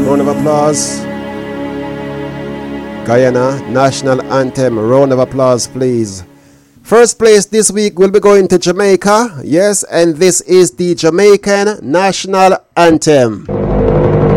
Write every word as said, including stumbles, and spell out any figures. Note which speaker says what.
Speaker 1: Round of applause. Guyana National Anthem. Round of applause, please. First place this week will be going to Jamaica. Yes, and this is the Jamaican National Anthem.